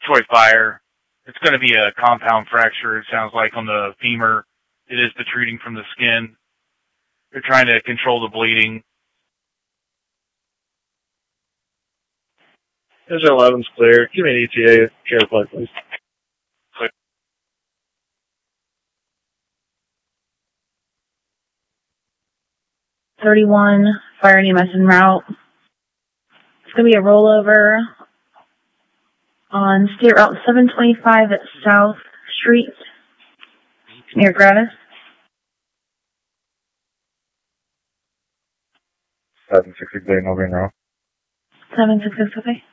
Troy Fire. It's going to be a compound fracture, it sounds like, on the femur. It is protruding from the skin. They're trying to control the bleeding. Engine 11's clear. Give me an ETA care play, please. Clear. .31, fire and EMS en route. It's going to be a rollover on State Route 725 at South Street near Gravis. 766 Bay, no green row. 766, okay.